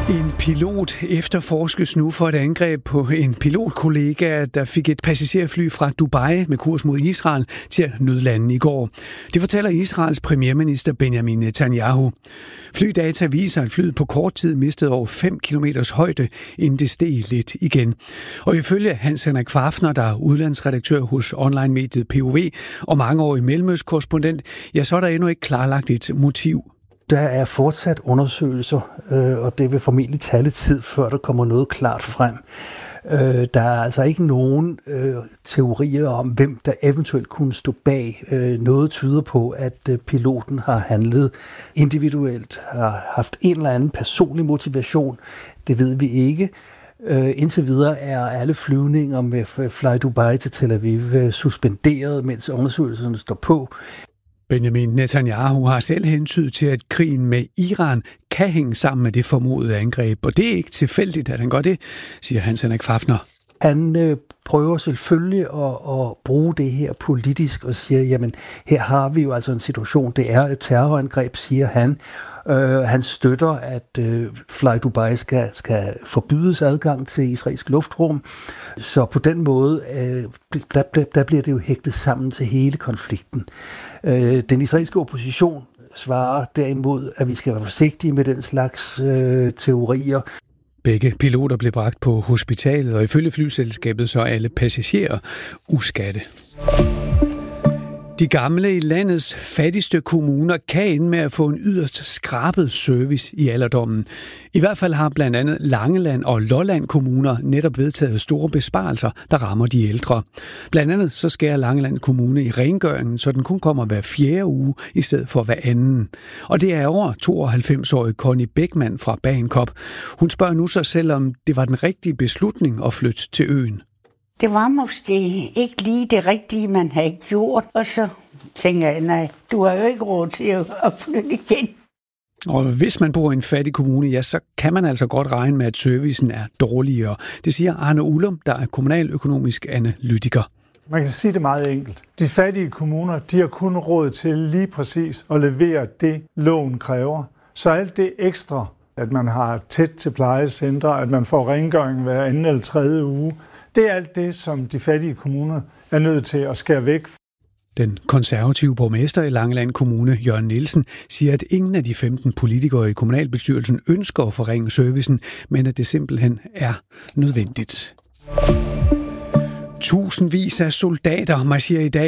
En pilot efterforskes nu for et angreb på en pilotkollega, der fik et passagerfly fra Dubai med kurs mod Israel til at nødlande i går. Det fortæller Israels premierminister Benjamin Netanyahu. Flydata viser, at flyet på kort tid mistede over 5 kilometers højde, inden det steg lidt igen. Og ifølge Hans Henrik Fafner, der er udlandsredaktør hos online-mediet POV og mangeårig mellemøstkorrespondent, ja, så er der endnu ikke klarlagt et motiv. Der er fortsat undersøgelser, og det vil formentlig tage lidt tid, før der kommer noget klart frem. Der er altså ikke nogen teorier om, hvem der eventuelt kunne stå bag. Noget tyder på, at piloten har handlet individuelt, har haft en eller anden personlig motivation. Det ved vi ikke. Indtil videre er alle flyvninger med Fly Dubai til Tel Aviv suspenderet, mens undersøgelserne står på. Benjamin Netanyahu har selv hentydet til, at krigen med Iran kan hænge sammen med det formodede angreb, og det er ikke tilfældigt, at han gør det, siger Hans Henrik Fafner. Han prøver selvfølgelig at bruge det her politisk og siger, jamen her har vi jo altså en situation, det er et terrorangreb, siger han. Han støtter, at Fly Dubai skal forbydes adgang til israelsk luftrum. Så på den måde, der bliver det jo hægtet sammen til hele konflikten. Den israelske opposition svarer derimod, at vi skal være forsigtige med den slags teorier. Begge piloter blev bragt på hospitalet, og ifølge flyselskabet så er alle passagerer uskatte. De gamle i landets fattigste kommuner kan ende med at få en yderst skrabet service i alderdommen. I hvert fald har blandt andet Langeland og Lolland kommuner netop vedtaget store besparelser, der rammer de ældre. Blandt andet så skærer Langeland Kommune i rengøringen, så den kun kommer hver 4. uge i stedet for hver anden. Og det er over 92-årige Connie Beckmann fra Bagenkop. Hun spørger nu sig selv, om det var den rigtige beslutning at flytte til øen. Det var måske ikke lige det rigtige, man havde gjort. Og så tænker jeg, nej, du har jo ikke råd til at flytte igen. Og hvis man bor i en fattig kommune, ja, så kan man altså godt regne med, at servicen er dårligere. Det siger Arne Ullum, der er kommunaløkonomisk analytiker. Man kan sige det meget enkelt. De fattige kommuner, de har kun råd til lige præcis at levere det, loven kræver. Så alt det ekstra, at man har tæt til plejecentre, at man får rengøring hver anden eller 3. uge, det er alt det, som de fattige kommuner er nødt til at skære væk. Den konservative borgmester i Langeland Kommune, Jørgen Nielsen, siger, at ingen af de 15 politikere i kommunalbestyrelsen ønsker at forringe servicen, men at det simpelthen er nødvendigt. Tusindvis af soldater marcherer i dag